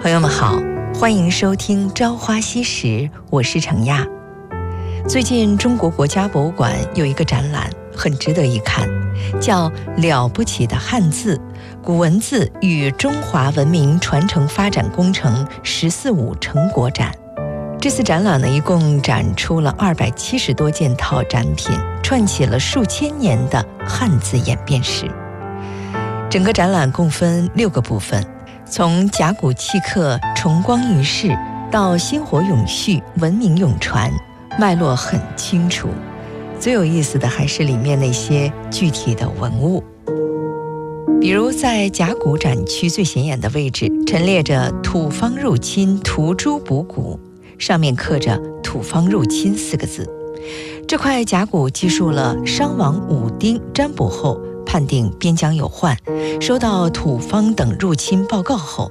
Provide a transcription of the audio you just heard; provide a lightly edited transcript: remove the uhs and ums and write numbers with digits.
朋友们好，欢迎收听《朝花夕拾》，我是程亚。最近中国国家博物馆有一个展览很值得一看，叫《了不起的汉字：古文字与中华文明传承发展工程“14·5”成果展。这次展览呢，一共展出了270多件套展品，串起了数千年的汉字演变史。整个展览共分6个部分，从甲骨契刻重光于世到薪火永续、文明永传，脉络很清楚。最有意思的还是里面那些具体的文物，比如在甲骨展区最显眼的位置，陈列着土方入侵涂朱补骨，上面刻着土方入侵4个字。这块甲骨记述了商王武丁占卜后判定边疆有患，收到土方等入侵报告后，